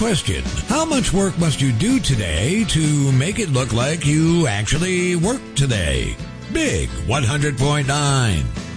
question. How much work must you do today to make it look like you actually worked today? Big 100.9.